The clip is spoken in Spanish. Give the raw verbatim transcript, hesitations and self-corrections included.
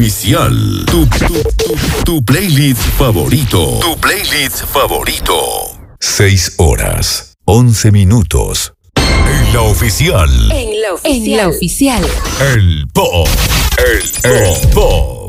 Oficial. Tu, tu, tu, tu playlist favorito. Tu playlist favorito. Seis horas, once minutos. En la oficial. En la oficial. En la oficial. El Po. El Po.